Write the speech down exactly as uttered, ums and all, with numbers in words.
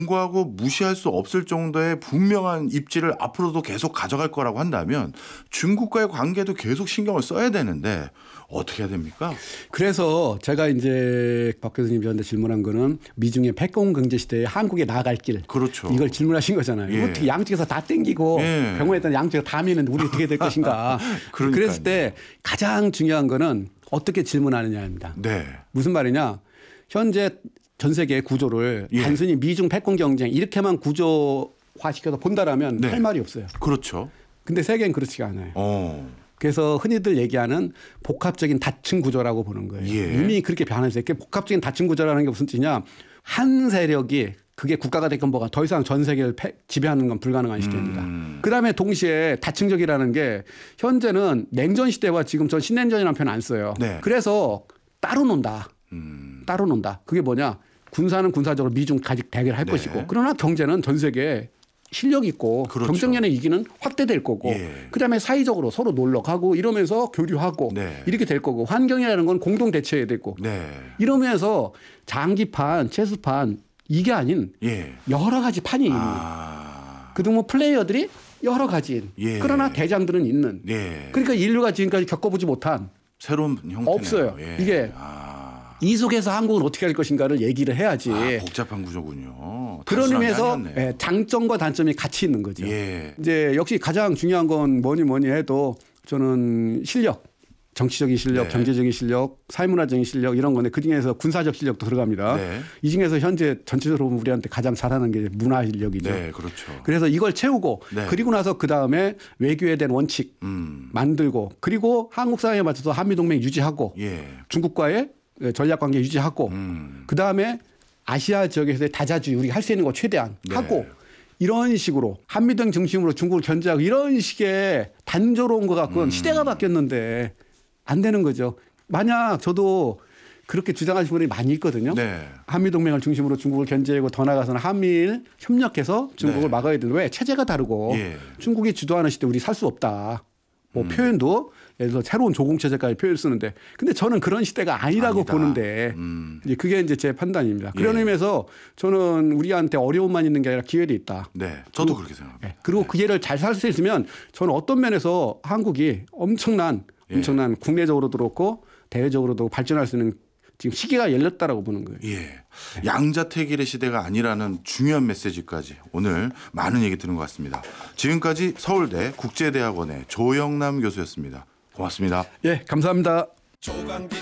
공고하고 무시할 수 없을 정도의 분명한 입지를 앞으로도 계속 가져갈 거라고 한다면 중국과의 관계도 계속 신경을 써야 되는데 어떻게 해야 됩니까? 그래서 제가 이제 박 교수님 저한테 질문한 거는 미중의 패권 경제 시대에 한국에 나아갈 길. 그렇죠. 이걸 질문하신 거잖아요. 예. 어떻게 양쪽에서 다 땡기고 예. 병원에다 양쪽에서 다 미는 우리 어떻게 될 것인가. 그랬을 때 가장 중요한 거는 어떻게 질문하느냐입니다. 네. 무슨 말이냐. 현재 전 세계 구조를 예. 단순히 미중 패권 경쟁 이렇게만 구조화시켜서 본다라면 네. 할 말이 없어요. 그렇죠. 근데 세계는 그렇지가 않아요. 어. 그래서 흔히들 얘기하는 복합적인 다층 구조라고 보는 거예요. 예. 이미 그렇게 변했어요. 복합적인 다층 구조라는 게 무슨 뜻이냐. 한 세력이 그게 국가가 됐건 뭐가 더 이상 전 세계를 패, 지배하는 건 불가능한 시대입니다. 음. 그다음에 동시에 다층적이라는 게 현재는 냉전 시대와 지금 전 신냉전이라는 표현 안 써요. 네. 그래서 따로 논다. 음. 따로 논다. 그게 뭐냐. 군사는 군사적으로 미중 가직 대결할 네. 것이고 그러나 경제는 전 세계에 실력 있고 그렇죠. 경쟁력의 이기는 확대될 거고 예. 그다음에 사회적으로 서로 놀러 가고 이러면서 교류하고 네. 이렇게 될 거고 환경이라는 건 공동 대처해야 되고 네. 이러면서 장기판 체스판 이게 아닌 예. 여러 가지 판이 있는 아. 그동안 뭐 플레이어들이 여러 가지인 예. 그러나 대장들은 있는 예. 그러니까 인류가 지금까지 겪어보지 못한 새로운 형태네요. 없어요. 예. 이게 아. 이 속에서 한국은 어떻게 할 것인가를 얘기를 해야지. 아, 복잡한 구조군요. 그런 단순한 게 의미에서 아니었네요. 예, 장점과 단점이 같이 있는 거죠. 예. 이제 역시 가장 중요한 건 뭐니 뭐니 해도 저는 실력, 정치적인 실력, 네. 경제적인 실력, 사회문화적인 실력 이런 건데 그 중에서 군사적 실력도 들어갑니다. 네. 이 중에서 현재 전체적으로 우리한테 가장 잘하는 게 문화 실력이죠. 네, 그렇죠. 그래서 이걸 채우고 네. 그리고 나서 그 다음에 외교에 대한 원칙 음. 만들고 그리고 한국 사회에 맞춰서 한미동맹 유지하고 예. 중국과의 전략관계 유지하고 음. 그 다음에 아시아 지역에서의 다자주의 우리가 할 수 있는 거 최대한 네. 하고 이런 식으로 한미등 중심으로 중국을 견제하고 이런 식의 단조로운 것 같고는 음. 시대가 바뀌었는데 안 되는 거죠. 만약 저도 그렇게 주장하시는 분이 많이 있거든요. 네. 한미동맹을 중심으로 중국을 견제하고 더 나아가서는 한미일 협력해서 중국을 네. 막아야 되는 왜 체제가 다르고 예. 중국이 주도하는 시대 우리 살 수 없다. 뭐 음. 표현도 예를 들어 새로운 조공체제까지 표현을 쓰는데 근데 저는 그런 시대가 아니라고 아니다. 보는데 음. 이제 그게 이제 제 판단입니다. 그런 예. 의미에서 저는 우리한테 어려움만 있는 게 아니라 기회도 있다. 네. 저도 그렇게 생각합니다. 예. 그리고 그 기회를 잘 살 수 있으면 저는 어떤 면에서 한국이 엄청난 예. 엄청난 국내적으로도 그렇고 대외적으로도 발전할 수 있는 지금 시기가 열렸다라고 보는 거예요. 예. 양자택일의 시대가 아니라는 중요한 메시지까지 오늘 많은 얘기 들은 것 같습니다. 지금까지 서울대 국제대학원의 조영남 교수였습니다. 고맙습니다. 예, 감사합니다.